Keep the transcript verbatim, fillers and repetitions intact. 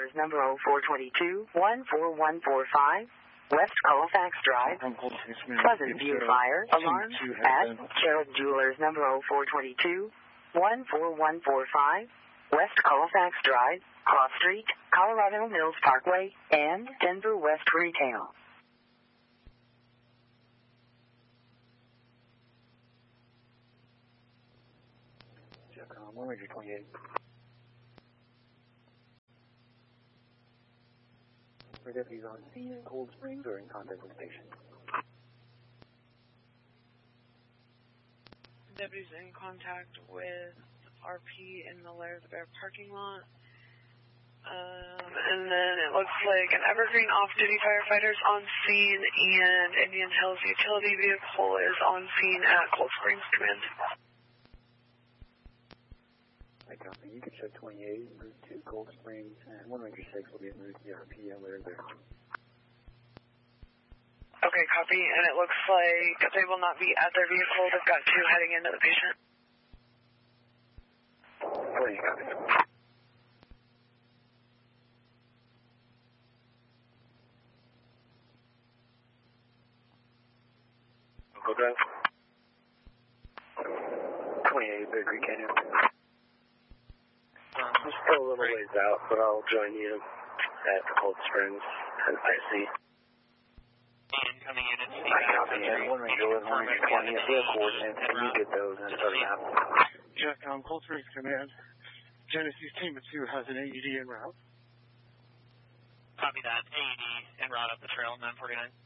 Jewelers number oh four two two, one four one four five, West Colfax Drive, Pleasant View Fire Alarm at Cherub Jewelers number oh four two two, one four one four five, West Colfax Drive, Cross Street, Colorado Mills Parkway, and Denver West Retail. one Ranger twenty-eight. Are deputies on scene in Cold Springs or in contact with the patient? Deputies in contact with R P in the Lair of the Bear parking lot. Um, and then it looks like an Evergreen off-duty firefighters on scene and Indian Hills utility vehicle is on scene at Cold Springs Command. I copy. You can show twenty-eight, route to Cold Springs, and one Ranger six will be en route to the R P and Lair there. Okay, copy. And it looks like they will not be at their vehicle. They've got two heading into the patient. twenty-eight, copy. Go drive. twenty-eight, Bear Creek Canyon. Um, I'm still a little ways out, but I'll join you at Cold Springs at I C. Incoming units. I copy. And one Ranger eleven, one Ranger twenty. If we have coordinates, can you get those and start an app? Check on Cold Springs Command. Genesis Team of two has an A E D en route. Copy that. A E D en route up the trail, nine forty-nine.